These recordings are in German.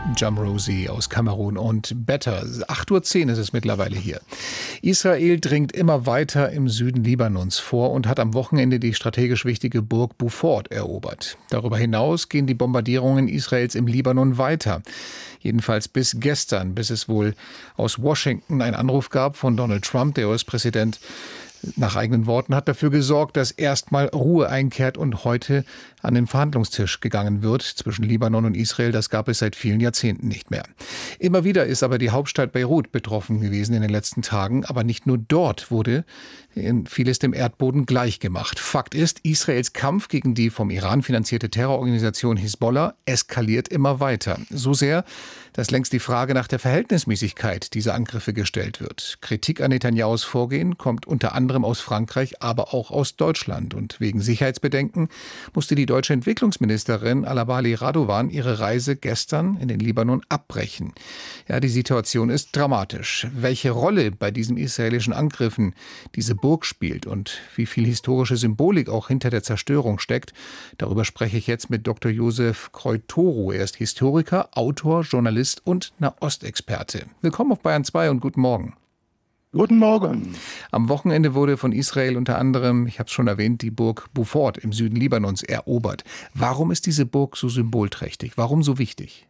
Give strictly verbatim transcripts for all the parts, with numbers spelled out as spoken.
Jamrosi aus Kamerun und Better. acht Uhr zehn ist es mittlerweile hier. Israel dringt immer weiter im Süden Libanons vor und hat am Wochenende die strategisch wichtige Burg Beaufort erobert. Darüber hinaus gehen die Bombardierungen Israels im Libanon weiter. Jedenfalls bis gestern, bis es wohl aus Washington einen Anruf gab von Donald Trump, der U S-Präsident, nach eigenen Worten, hat dafür gesorgt, dass erstmal Ruhe einkehrt und heute an den Verhandlungstisch gegangen wird zwischen Libanon und Israel. Das gab es seit vielen Jahrzehnten nicht mehr. Immer wieder ist aber die Hauptstadt Beirut betroffen gewesen in den letzten Tagen. Aber nicht nur dort wurde vieles dem Erdboden gleichgemacht. Fakt ist, Israels Kampf gegen die vom Iran finanzierte Terrororganisation Hisbollah eskaliert immer weiter. So sehr, dass längst die Frage nach der Verhältnismäßigkeit dieser Angriffe gestellt wird. Kritik an Netanyahus Vorgehen kommt unter anderem aus Frankreich, aber auch aus Deutschland. Und wegen Sicherheitsbedenken musste die deutsche Entwicklungsministerin Alabali Radovan ihre Reise gestern in den Libanon abbrechen. Ja, die Situation ist dramatisch. Welche Rolle bei diesen israelischen Angriffen diese Burg spielt und wie viel historische Symbolik auch hinter der Zerstörung steckt, darüber spreche ich jetzt mit Doktor Josef Kreutoro. Er ist Historiker, Autor, Journalist und Nahostexperte. Willkommen auf Bayern zwei und guten Morgen. Guten Morgen. Am Wochenende wurde von Israel unter anderem, ich habe es schon erwähnt, die Burg Beaufort im Süden Libanons erobert. Warum ist diese Burg so symbolträchtig? Warum so wichtig?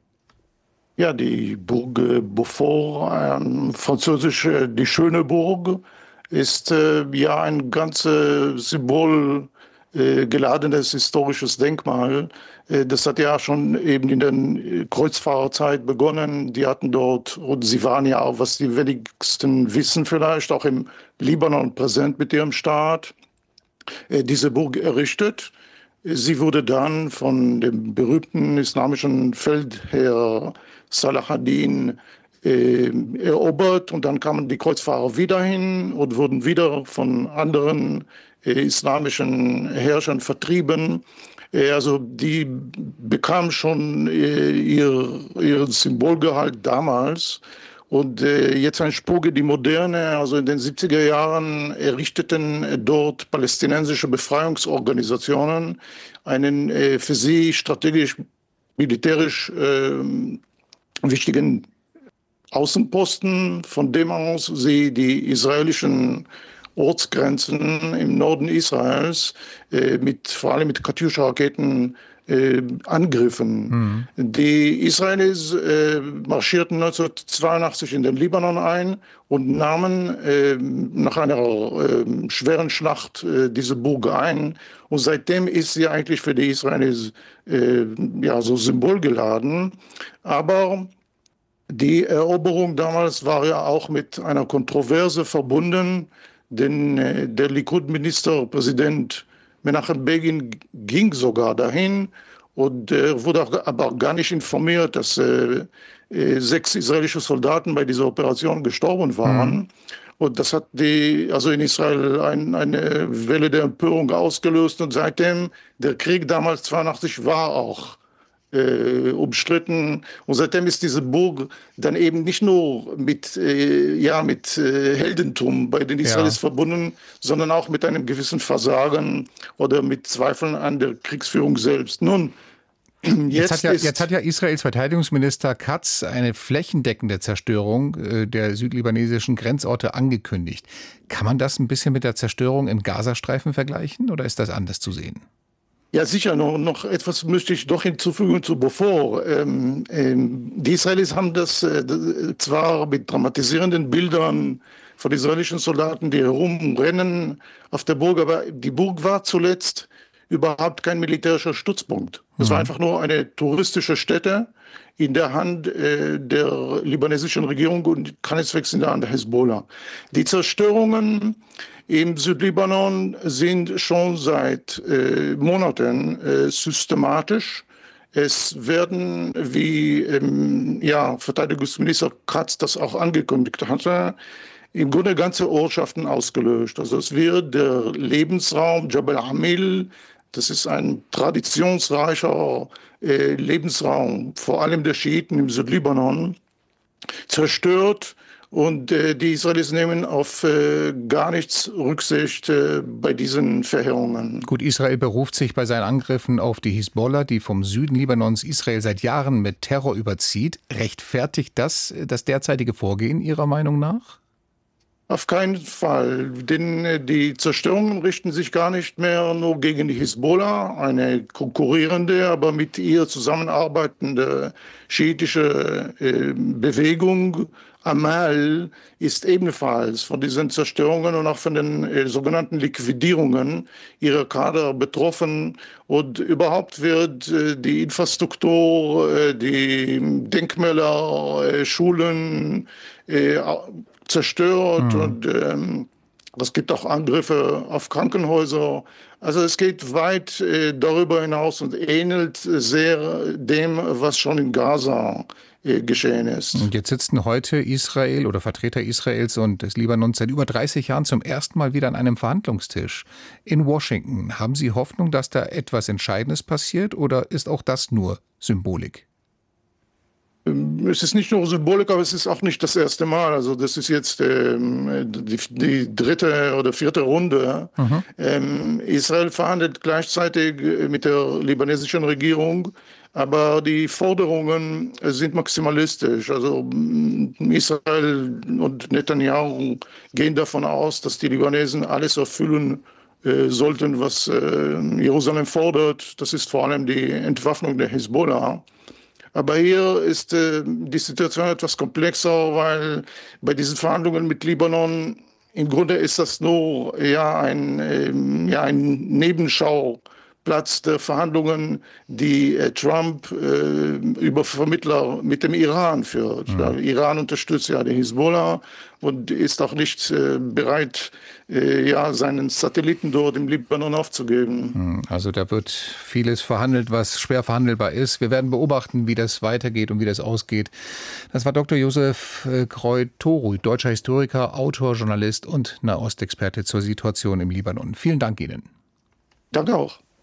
Ja, die Burg Beaufort, äh, französisch äh, die schöne Burg, ist äh, ja ein ganz äh, Symbol äh, geladenes historisches Denkmal. Äh, das hat ja schon eben in der Kreuzfahrerzeit begonnen. Die hatten dort, und sie waren ja auch, was die wenigsten wissen vielleicht, auch im Libanon präsent mit ihrem Staat, äh, diese Burg errichtet. Sie wurde dann von dem berühmten islamischen Feldherr Salah ad-Din äh, erobert und dann kamen die Kreuzfahrer wieder hin und wurden wieder von anderen äh, islamischen Herrschern vertrieben. Äh, also die bekam schon äh, ihr, ihren Symbolgehalt damals. Und äh, jetzt ein Sprung in die Moderne, also in den siebziger Jahren errichteten dort palästinensische Befreiungsorganisationen einen äh, für sie strategisch, militärisch äh, wichtigen Außenposten, von dem aus sie die israelischen Ortsgrenzen im Norden Israels äh, mit, vor allem mit Katjuscha-Raketen äh, angriffen. Mhm. Die Israelis äh, marschierten neunzehnhundertzweiundachtzig in den Libanon ein und nahmen äh, nach einer äh, schweren Schlacht äh, diese Burg ein. Und seitdem ist sie eigentlich für die Israelis äh, ja, so symbolgeladen. Aber die Eroberung damals war ja auch mit einer Kontroverse verbunden, denn äh, der Likud-Ministerpräsident Menachem Begin ging sogar dahin und äh, wurde aber gar nicht informiert, dass äh, äh, sechs israelische Soldaten bei dieser Operation gestorben waren. Mhm. Und das hat die, also in Israel ein, eine Welle der Empörung ausgelöst. Und seitdem, der Krieg damals zweiundachtzig war auch Äh, umstritten. Und seitdem ist diese Burg dann eben nicht nur mit, äh, ja, mit äh, Heldentum bei den Israelis ja. verbunden, sondern auch mit einem gewissen Versagen oder mit Zweifeln an der Kriegsführung selbst. Nun, jetzt, jetzt, hat ja, jetzt hat ja Israels Verteidigungsminister Katz eine flächendeckende Zerstörung äh, der südlibanesischen Grenzorte angekündigt. Kann man das ein bisschen mit der Zerstörung im Gazastreifen vergleichen oder ist das anders zu sehen? Ja, sicher. Noch, noch etwas möchte ich doch hinzufügen zu Beaufort. Ähm, ähm, die Israelis haben das äh, zwar mit dramatisierenden Bildern von israelischen Soldaten, die herumrennen auf der Burg, aber die Burg war zuletzt überhaupt kein militärischer Stützpunkt. Es mhm. war einfach nur eine touristische Stätte in der Hand äh, der libanesischen Regierung und keineswegs in der Hand der Hisbollah. Die Zerstörungen im Südlibanon sind schon seit äh, Monaten äh, systematisch. Es werden, wie ähm, ja, Verteidigungsminister Katz das auch angekündigt hatte, im Grunde ganze Ortschaften ausgelöscht. Also es wird der Lebensraum Jabal Amil, das ist ein traditionsreicher äh, Lebensraum, vor allem der Schiiten im Südlibanon, zerstört. Und äh, die Israelis nehmen auf äh, gar nichts Rücksicht äh, bei diesen Verheerungen. Gut, Israel beruft sich bei seinen Angriffen auf die Hisbollah, die vom Süden Libanons Israel seit Jahren mit Terror überzieht. Rechtfertigt das das derzeitige Vorgehen Ihrer Meinung nach? Auf keinen Fall, denn äh, die Zerstörungen richten sich gar nicht mehr nur gegen die Hisbollah, eine konkurrierende, aber mit ihr zusammenarbeitende schiitische äh, Bewegung. Amal ist ebenfalls von diesen Zerstörungen und auch von den äh, sogenannten Liquidierungen ihrer Kader betroffen. Und überhaupt wird äh, die Infrastruktur, äh, die Denkmäler, äh, Schulen, äh, zerstört mhm. und ähm, es gibt auch Angriffe auf Krankenhäuser. Also es geht weit äh, darüber hinaus und ähnelt sehr dem, was schon in Gaza äh, geschehen ist. Und jetzt sitzen heute Israel oder Vertreter Israels und des Libanons seit über dreißig Jahren zum ersten Mal wieder an einem Verhandlungstisch in Washington. Haben Sie Hoffnung, dass da etwas Entscheidendes passiert oder ist auch das nur Symbolik? Es ist nicht nur Symbolik, aber es ist auch nicht das erste Mal. Also das ist jetzt ähm, die, die dritte oder vierte Runde. Mhm. Ähm, Israel verhandelt gleichzeitig mit der libanesischen Regierung, aber die Forderungen sind maximalistisch. Also Israel und Netanyahu gehen davon aus, dass die Libanesen alles erfüllen äh, sollten, was äh, Jerusalem fordert. Das ist vor allem die Entwaffnung der Hisbollah. Aber hier ist äh, die Situation etwas komplexer, weil bei diesen Verhandlungen mit Libanon im Grunde ist das nur ja, ein, äh, ja, ein Nebenschauplatz der Verhandlungen, die äh, Trump äh, über Vermittler mit dem Iran führt. Mhm. Der Iran unterstützt ja die Hisbollah und ist auch nicht äh, bereit, äh, ja, seinen Satelliten dort im Libanon aufzugeben. Also da wird vieles verhandelt, was schwer verhandelbar ist. Wir werden beobachten, wie das weitergeht und wie das ausgeht. Das war Doktor Josef Kreutoru, deutscher Historiker, Autor, Journalist und Nahostexperte zur Situation im Libanon. Vielen Dank Ihnen. Danke auch.